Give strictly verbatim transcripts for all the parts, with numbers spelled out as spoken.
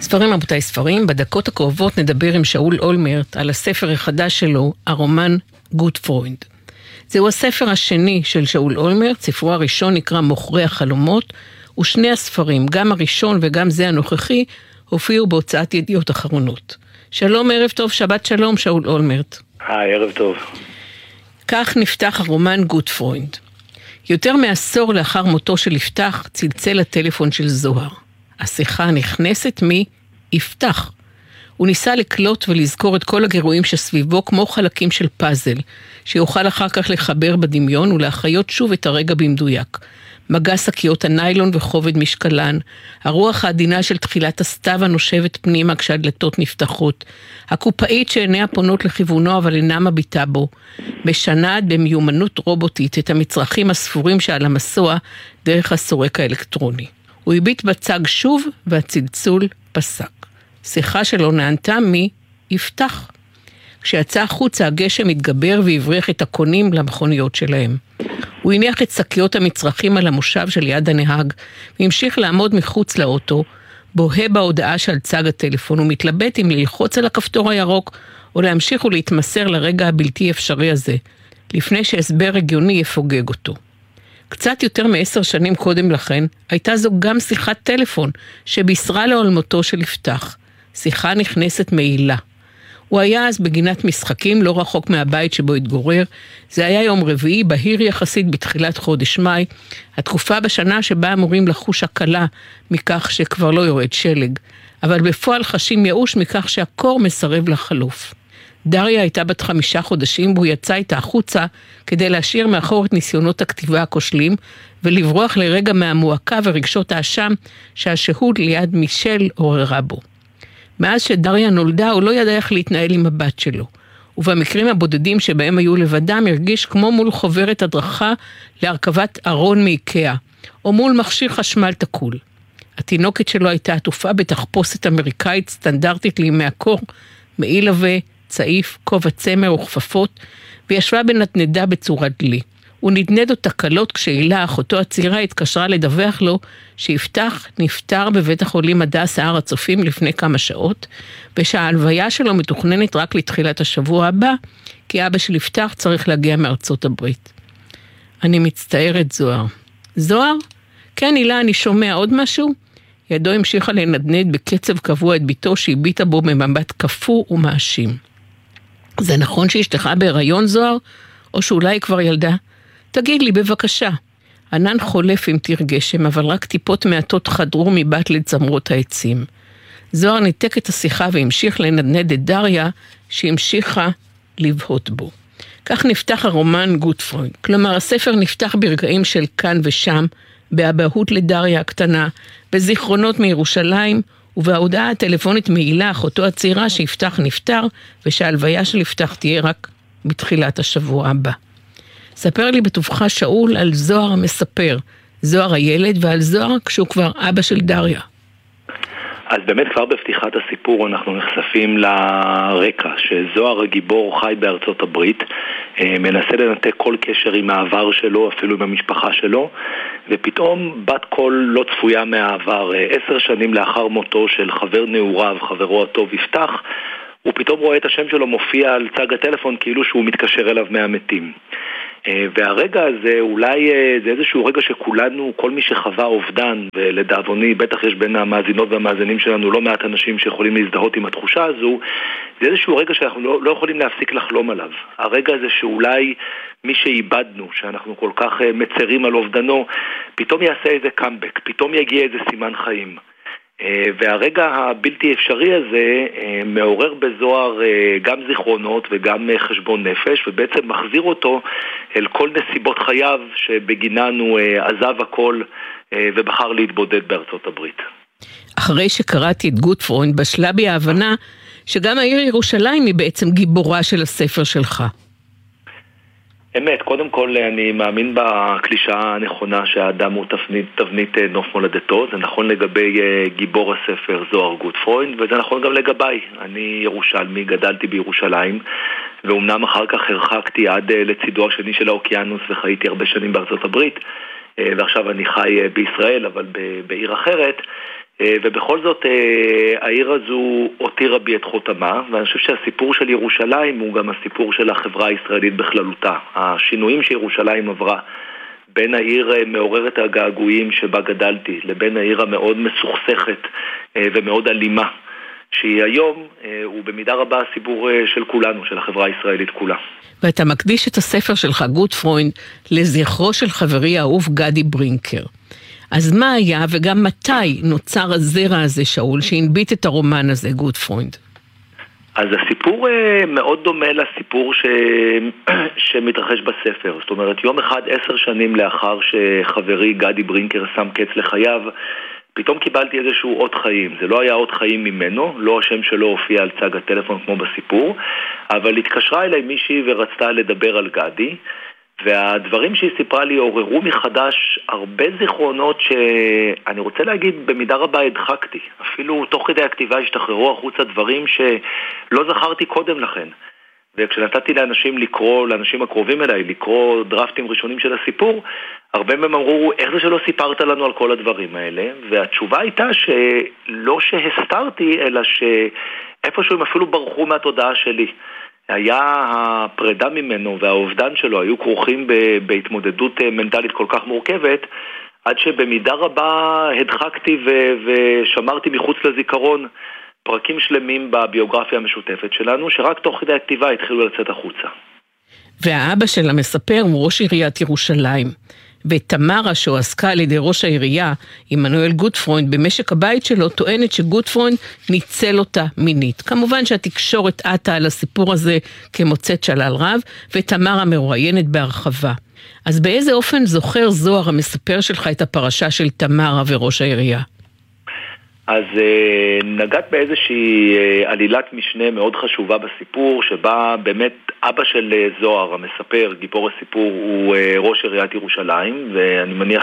ספרים רבותיי ספרים, בדקות הקרובות נדבר עם שאול אולמרט על הספר החדש שלו, הרומן גוטפרוינד. זהו הספר השני של שאול אולמרט, ספרו הראשון נקרא מוכרי החלומות, ושני הספרים, גם הראשון וגם זה הנוכחי, הופיעו בהוצאת ידיעות אחרונות. שלום, ערב טוב, שבת שלום, שאול אולמרט. היי, ערב טוב. כך נפתח הרומן גוטפרוינד. יותר מעשור לאחר מותו של יפתח, צלצל הטלפון של זוהר. השיחה נכנסת מי יפתח. הוא ניסה לקלוט ולזכור את כל הגירויים שסביבו כמו חלקים של פאזל, שיוכל אחר כך לחבר בדמיון ולהחיות שוב את הרגע במדויק. מגע שקיות הניילון וכובד משקלן, הרוח העדינה של תחילת הסתיו הנושבת פנימה כשהדלתות נפתחות, הקופאית שעיניה פונות לכיוונו אבל אינה מביטה בו, משנעת במיומנות רובוטית את המצרכים הספורים שעל המסוע דרך הסורק האלקטרוני. הוא הביט בצג שוב והצלצול פסק. שיחה שלו נענתה מי יפתח. כשיצא החוצה הגשם התגבר והבריח את הקונים למכוניות שלהם. הוא הניח את שקיות המצרכים על המושב של יד הנהג, והמשיך לעמוד מחוץ לאוטו, בוהה בהודעה שעל צג הטלפון, ומתלבט אם ללחוץ על הכפתור הירוק, או להמשיך ולהתמסר לרגע הבלתי אפשרי הזה, לפני שהסבר רגיוני יפוגג אותו. קצת יותר מעשר שנים קודם לכן, הייתה זו גם שיחת טלפון, שבישרה לעולמותו של יפתח. שיחה נכנסת מעילה. הוא היה אז בגינת משחקים לא רחוק מהבית שבו התגורר. זה היה יום רביעי בהיר יחסית בתחילת חודש מאי, התקופה בשנה שבה אמורים לחוש הקלה מכך שכבר לא יורד שלג, אבל בפועל חשים ייאוש מכך שהקור מסרב לחלוף. דריה הייתה בת חמישה חודשים והוא יצא איתה החוצה כדי להשאיר מאחור את ניסיונות הכתיבה הכושלים ולברוח לרגע מהמועקה ורגשות האשם שהשהות ליד מישל עוררה בו. מאז שדריה נולדה הוא לא ידע איך להתנהל עם הבת שלו, ובמקרים הבודדים שבהם היו לבדם הרגיש כמו מול חוברת הדרכה להרכבת ארון מאיקאה, או מול מכשיר חשמל תקול. התינוקת שלו הייתה עטופה בתחפושת אמריקאית סטנדרטית לימי הקור, מעיל עבה, צעיף, כובע צמר וכפפות, וישבה בנתנדה בצורת דלי. הוא נדנד אותה קלות כשהילה, אחותו הצעירה, התקשרה לדווח לו שיפתח נפטר בבית החולים הדסה הר הצופים לפני כמה שעות, ושההלוויה שלו מתוכננת רק לתחילת השבוע הבא, כי אבא של יפתח צריך להגיע מארצות הברית. אני מצטערת, זוהר. זוהר? כן, הילה, אני שומע עוד משהו? ידו המשיכה לנדנד בקצב קבוע את ביתו שהביטה בו במבט כפור ומאשים. זה נכון שאשתך בהיריון, זוהר? או שאולי כבר ילדה? תגיד לי בבקשה. ענן חולף עם תיר גשם, אבל רק טיפות מעטות חדרו מבט לצמרות העצים. זוהר ניתק את השיחה והמשיך לנדנד את דריה, שהמשיכה לבהות בו. כך נפתח הרומן גוטפרוינד. כלומר, הספר נפתח ברגעים של כאן ושם, באבהות לדריה הקטנה, בזיכרונות מירושלים, ובהודעה הטלפונית מעילה אחותו הצעירה שיפתח נפטר, ושההלוויה של יפתח תהיה רק בתחילת השבוע הבא. ספר לי בטובך, שאול, על זוהר המספר, זוהר הילד, ועל זוהר כשהוא כבר אבא של דריה. אז באמת כבר בפתיחת הסיפור אנחנו נחשפים לרקע, שזוהר הגיבור חי בארצות הברית, מנסה לנתק כל קשר עם העבר שלו, אפילו עם המשפחה שלו, ופתאום בת קול לא צפויה מהעבר, עשר שנים לאחר מותו של חבר נעוריו, חברו הטוב יפתח, הוא פתאום רואה את השם שלו מופיע על צג הטלפון כאילו שהוא מתקשר אליו מהמתים. והרגע הזה אולי זה איזשהו רגע שכולנו, כל מי שחווה אובדן, ולדאבוני בטח יש בין המאזינות והמאזינים שלנו לא מעט אנשים שיכולים להזדהות עם התחושה הזו, זה איזשהו רגע שאנחנו לא, לא יכולים להפסיק לחלום עליו. הרגע הזה שאולי מי שאיבדנו, שאנחנו כל כך מצרים על אובדנו, פתאום יעשה איזה קאמבק, פתאום יגיע איזה סימן חיים. והרגע הבלתי אפשרי הזה מעורר בזוהר גם זיכרונות וגם חשבון נפש, ובעצם מחזיר אותו אל כל נסיבות חייו שבגינן הוא עזב הכל ובחר להתבודד בארצות הברית. אחרי שקראתי את גוטפרוינד בשלה בי ההבנה שגם העיר ירושלים היא בעצם גיבורה של הספר שלך. אמת, קודם כל אני מאמין בקלישה הנכונה שהאדם הוא תבנית, תבנית נוף מולדתו. זה נכון לגבי גיבור הספר זוהר גוטפרוינד, וזה נכון גם לגביי. אני ירושלמי, גדלתי בירושלים, ואומנם אחר כך הרחקתי עד לצידו השני של האוקיינוס וחייתי הרבה שנים בארצות הברית, ועכשיו אני חי בישראל אבל בעיר אחרת. ובכל זאת העיר הזו הותירה בי את חותמה, ואני חושב שהסיפור של ירושלים הוא גם הסיפור של החברה הישראלית בכללותה. השינויים שירושלים עברה בין העיר מעוררת הגעגועים שבה גדלתי לבין העיר המאוד מסוכסכת ומאוד אלימה שהיא היום, הוא במידה רבה הסיפור של כולנו, של החברה הישראלית כולה. ואתה מקדיש את הספר שלך, גוטפרוינד, לזכרו של חברי האהוב גדי ברינקר. אז מה היה וגם מתי נוצר הזרע הזה, שאול, שהנביט את הרומן הזה, גוטפרוינד? אז הסיפור מאוד דומה לסיפור ש... שמתרחש בספר. זאת אומרת, יום אחד, עשר שנים לאחר שחברי גדי ברינקר שם קץ לחייו, פתאום קיבלתי איזשהו אות חיים. זה לא היה אות חיים ממנו, לא השם שלו הופיע על צג הטלפון כמו בסיפור, אבל התקשרה אליי מישהי ורצתה לדבר על גדי, והדברים שהיא סיפרה לי עוררו מחדש הרבה זיכרונות שאני רוצה להגיד במידה רבה הדחקתי. אפילו תוך כדי הכתיבה השתחררו החוצה דברים שלא זכרתי קודם לכן. וכשנתתי לאנשים לקרוא, לאנשים הקרובים אליי, לקרוא דרפטים ראשונים של הסיפור, הרבה מהם אמרו, איך זה שלא סיפרת לנו על כל הדברים האלה? והתשובה הייתה שלא שהסתרתי, אלא שאיפשהו הם אפילו ברחו מהתודעה שלי. היה הפרידה ממנו והאובדן שלו היו כרוכים בהתמודדות מנטלית כל כך מורכבת, עד שבמידה רבה הדחקתי ו- ושמרתי מחוץ לזיכרון פרקים שלמים בביוגרפיה המשותפת שלנו, שרק תוך כדי הכתיבה התחילו לצאת החוצה. והאבא של המספר הוא ראש עיריית ירושלים. ותמרה, שהועסקה על ידי ראש העירייה, עמנואל גוטפרוינד, במשק הבית שלו, טוענת שגוטפרוינד ניצל אותה מינית. כמובן שהתקשורת עטה על הסיפור הזה כמוצאת שלל רב, ותמרה מרואיינת בהרחבה. אז באיזה אופן זוכר זוהר המספר שלך את הפרשה של תמרה וראש העירייה? אז נגעת באיזושהי עלילת משנה מאוד חשובה בסיפור, שבה באמת אבא של זוהר, המספר, גיבור הסיפור, הוא ראש עיריית ירושלים, ואני מניח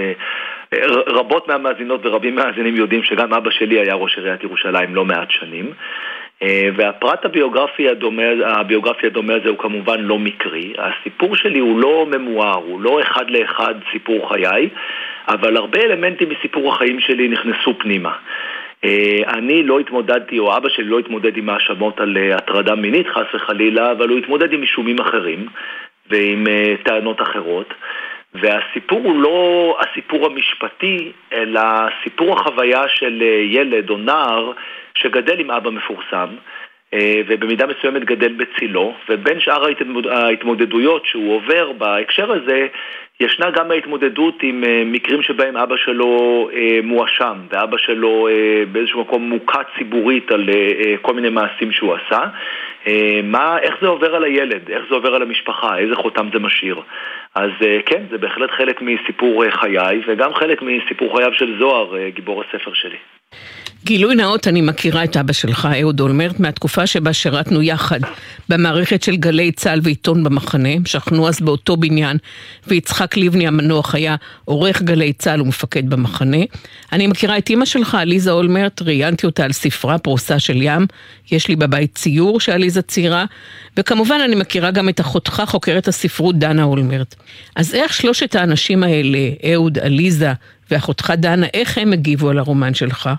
שרבות מהמאזינות ורבים מהמאזינים יודעים שגם אבא שלי היה ראש עיריית ירושלים לא מעט שנים. והפרט הביוגרפי הדומה, הביוגרפי הדומה הזה הוא כמובן לא מקרי. הסיפור שלי הוא לא ממואר, הוא לא אחד לאחד סיפור חיי, אבל הרבה אלמנטים מסיפור החיים שלי נכנסו פנימה. אני לא התמודדתי, או אבא שלי לא התמודד עם האשמות על הטרדה מינית, חס וחלילה, אבל הוא התמודד עם אישומים אחרים ועם טענות אחרות. והסיפור הוא לא הסיפור המשפטי, אלא סיפור החוויה של ילד או נער שגדל עם אבא מפורסם, ובמידה מסוימת גדל בצילו, ובין שאר ההתמודדויות שהוא עובר בהקשר הזה, ישנה גם ההתמודדות עם מקרים שבהם אבא שלו מואשם, ואבא שלו באיזשהו מקום מוקע ציבורית על כל מיני מעשים שהוא עשה. מה, איך זה עובר על הילד, איך זה עובר על המשפחה, איזה חותם זה משאיר. אז כן, זה בהחלט חלק מסיפור חיי, וגם חלק מסיפור חייו של זוהר, גיבור הספר שלי. גילוי נאות, אני מכירה את אבא שלך, אהוד אולמרט, מהתקופה שבה שירתנו יחד במערכת של גלי צה"ל ועיתון במחנה, שכנו אז באותו בניין, ויצחק לבני המנוח היה עורך גלי צה"ל ומפקד במחנה. אני מכירה את אמא שלך, עליזה אולמרט, ראיינתי אותה על ספרה פרוסה של ים, יש לי בבית ציור שעליזה ציירה, וכמובן אני מכירה גם את אחותך, חוקרת הספרות דנה אולמרט. אז איך שלושת האנשים האלה, אהוד, עליזה ואחותך דנה, איך הם הגיבו על הרומן שלך?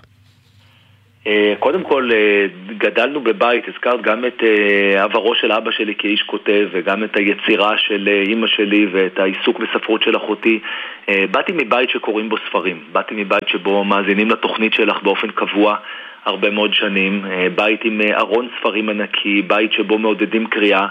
קודם כל, גדלנו בבית, הזכרת גם את עברו של אבא שלי כאיש כותב, וגם את היצירה של אמא שלי ואת העיסוק בספרות של אחותי. באתי מבית שקוראים בו ספרים, באתי מבית שבו מאזינים לתוכנית שלך באופן קבוע הרבה מאוד שנים, בית עם ארון ספרים ענקי, בית שבו מעודדים קריאה,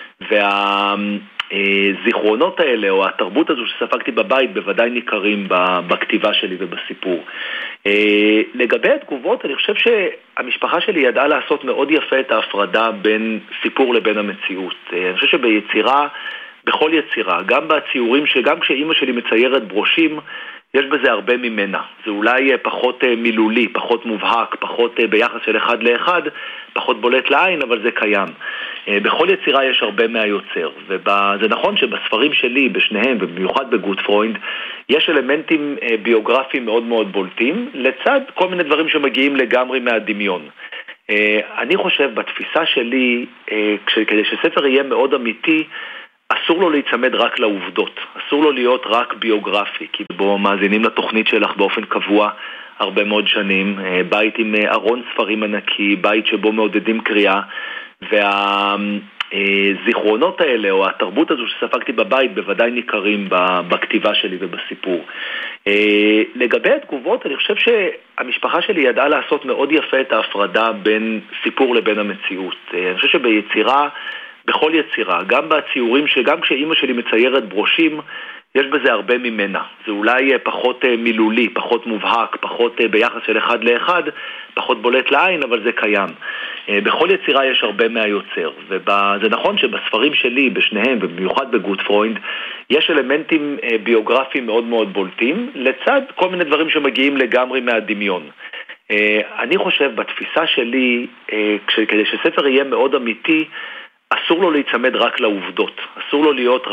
והזיכרונות האלה או התרבות הזו שספגתי בבית בוודאי ניכרים בכתיבה שלי ובסיפור. לגבי התגובות, אני חושב שהמשפחה שלי ידעה לעשות מאוד יפה את ההפרדה בין סיפור לבין המציאות. אני חושב שביצירה, בכל יצירה, גם בציורים שגם כשאימא שלי מציירת ברושים, יש בזה הרבה ממנה. זה אולי פחות מילולי, פחות מובהק, פחות ביחס של אחד לאחד, פחות בולט לעין, אבל זה קיים. בכל יצירה יש הרבה מהיוצר, וזה נכון שבספרים שלי, בשניהם, ובמיוחד בגוטפרוינד, יש אלמנטים ביוגרפיים מאוד מאוד בולטים, לצד כל מיני דברים שמגיעים לגמרי מהדמיון. אני חושב, בתפיסה שלי, כדי שספר יהיה מאוד אמיתי, אסור לו להיצמד רק לעובדות, אסור לו להיות רק ביוגרפי, כי בו מאזינים לתוכנית שלך באופן קבוע הרבה מאוד שנים, בית עם ארון ספרים ענקי, בית שבו מעודדים קריאה, והזיכרונות האלה או התרבות הזו שספגתי בבית בוודאי ניכרים בכתיבה שלי ובסיפור. לגבי התגובות, אני חושב שהמשפחה שלי ידעה לעשות מאוד יפה את ההפרדה בין סיפור לבין המציאות. אני חושב שביצירה, בכל יצירה, גם בציורים שגם כשאימא שלי מציירת ברושים, יש בזה הרבה ממנה. זה אולי פחות מילולי, פחות מובהק, פחות ביחס של אחד לאחד, פחות בולט לעין, אבל זה קיים. בכל יצירה יש הרבה מהיוצר, וזה נכון שבספרים שלי, בשניהם, ובמיוחד בגוטפרוינד, יש אלמנטים ביוגרפיים מאוד מאוד בולטים, לצד כל מיני דברים שמגיעים לגמרי מהדמיון. אני חושב, בתפיסה שלי, כדי שספר יהיה מאוד אמיתי, אסור לו להיצמד רק לעובדות, אסור לו להיות